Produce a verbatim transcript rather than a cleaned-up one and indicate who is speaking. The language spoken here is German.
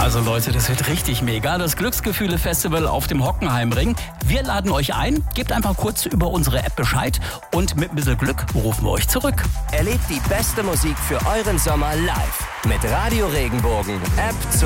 Speaker 1: Also Leute, das wird richtig mega. Das Glücksgefühle-Festival auf dem Hockenheimring. Wir laden euch ein. Gebt einfach kurz über unsere App Bescheid und mit ein bisschen Glück rufen wir euch zurück.
Speaker 2: Erlebt die beste Musik für euren Sommer live mit Radio Regenbogen. App zu